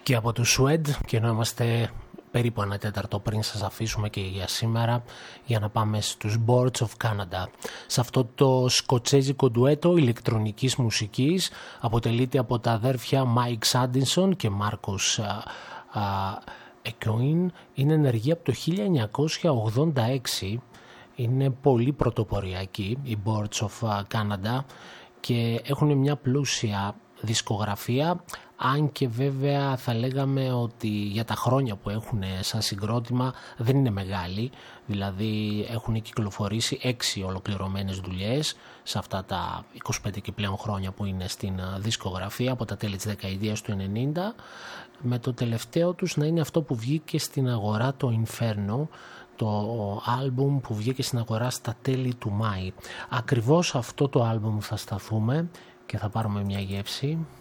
Και από τους Suede, και ενώ είμαστε περίπου ένα τέταρτο πριν σας αφήσουμε και για σήμερα, για να πάμε στους Boards of Canada. Σε αυτό το σκοτσέζικο ντουέτο ηλεκτρονικής μουσικής αποτελείται από τα αδέρφια Mike Sandinson και Marcus Echoin. Είναι ενεργή από το 1986. Είναι πολύ πρωτοποριακοί οι Boards of Canada και έχουν μια πλούσια δισκογραφία, αν και βέβαια θα λέγαμε ότι για τα χρόνια που έχουν σαν συγκρότημα δεν είναι μεγάλη, δηλαδή έχουν κυκλοφορήσει 6 ολοκληρωμένες δουλειές σε αυτά τα 25 και πλέον χρόνια που είναι στην δισκογραφία, από τα τέλη της δεκαετίας του 90, με το τελευταίο τους να είναι αυτό που βγήκε στην αγορά, το Inferno, το άλμπουμ που βγήκε στην αγορά στα τέλη του Μάη. Ακριβώς αυτό το άλμπουμ θα σταθούμε και θα πάρουμε μια γεύση.